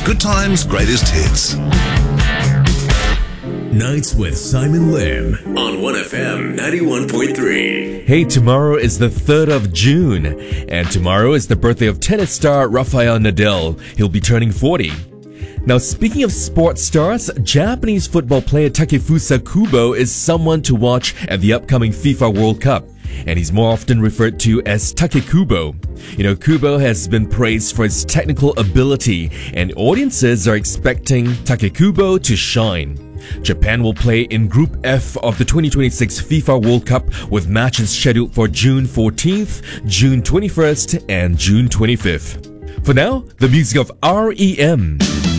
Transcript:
Good Times Greatest Hits. Nights with Simon Lim on 1FM 91.3. Hey, tomorrow is the 3rd of June, and tomorrow is the birthday of tennis star Rafael Nadal. He'll be turning 40. Now, speaking of sports stars, Japanese football player Takefusa Kubo is someone to watch at the upcoming FIFA World Cup, and he's more often referred to as Take Kubo. You know, Kubo has been praised for his technical ability, and audiences are expecting Take Kubo to shine. Japan will play in Group F of the 2026 FIFA World Cup with matches scheduled for June 14th, June 21st, and June 25th. For now, the music of REM.